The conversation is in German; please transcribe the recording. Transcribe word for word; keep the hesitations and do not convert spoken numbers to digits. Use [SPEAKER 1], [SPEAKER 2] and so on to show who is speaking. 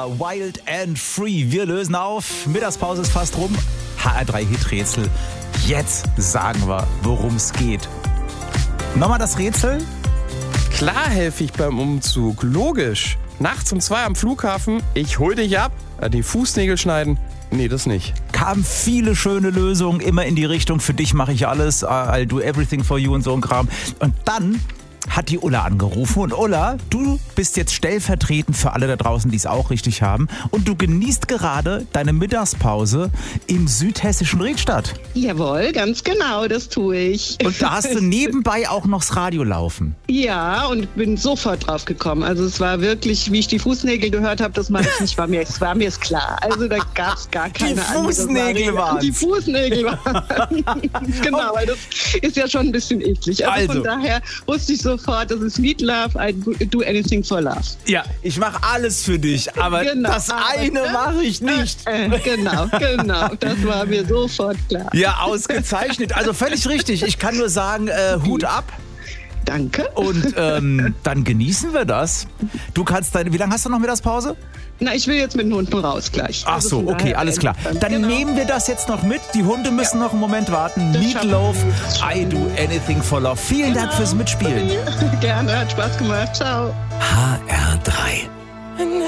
[SPEAKER 1] Lola, Wild and Free. Wir lösen auf. Mittagspause ist fast rum. H R drei Hiträtsel. Jetzt sagen wir, worum es geht. Nochmal das Rätsel?
[SPEAKER 2] Klar helfe ich beim Umzug. Logisch. Nachts um zwei am Flughafen. Ich hol dich ab. Die Fußnägel schneiden. Nee, das nicht.
[SPEAKER 1] Kamen viele schöne Lösungen, immer in die Richtung, für dich mache ich alles, I'll do everything for you und so ein Kram. Und dann hat die Ulla angerufen und Ulla, du bist jetzt stellvertretend für alle da draußen, die es auch richtig haben und du genießt gerade deine Mittagspause im südhessischen Riedstadt.
[SPEAKER 3] Jawohl, ganz genau, das tue ich.
[SPEAKER 1] Und da hast du nebenbei auch noch das Radio laufen.
[SPEAKER 3] Ja, und bin sofort drauf gekommen. Also es war wirklich, wie ich die Fußnägel gehört habe, das mache ich nicht, war mir, es war mir klar. Also da gab es gar keine
[SPEAKER 1] Die Fußnägel waren
[SPEAKER 3] Die Fußnägel waren Genau, weil das ist ja schon ein bisschen eklig. Also,
[SPEAKER 1] Also.
[SPEAKER 3] von daher wusste ich sofort, das ist Meat Love, I do anything for love.
[SPEAKER 1] Ja, ich mache alles für dich, aber
[SPEAKER 3] Genau,
[SPEAKER 1] das eine
[SPEAKER 3] aber-
[SPEAKER 1] mache ich nicht.
[SPEAKER 3] Äh, genau, genau, das war mir sofort klar.
[SPEAKER 1] Ja, ausgezeichnet. Also völlig richtig. Ich kann nur sagen, äh, Hut ab.
[SPEAKER 3] Danke.
[SPEAKER 1] Und ähm, dann genießen wir das. Du kannst deine, wie lange hast du noch Mittagspause?
[SPEAKER 3] Na, ich will jetzt mit den Hunden raus gleich.
[SPEAKER 1] Ach
[SPEAKER 3] Also
[SPEAKER 1] so,
[SPEAKER 3] von
[SPEAKER 1] okay,
[SPEAKER 3] daher
[SPEAKER 1] alles klar.
[SPEAKER 3] entspannt.
[SPEAKER 1] Dann
[SPEAKER 3] Genau.
[SPEAKER 1] nehmen wir das jetzt noch mit. Die Hunde müssen noch einen Moment warten.
[SPEAKER 3] Das
[SPEAKER 1] Meat
[SPEAKER 3] schaffen
[SPEAKER 1] Loaf,
[SPEAKER 3] wir. Das schaffen
[SPEAKER 1] I do anything for love. Vielen Dank fürs Mitspielen.
[SPEAKER 3] Gerne, hat Spaß gemacht. Ciao.
[SPEAKER 1] H R drei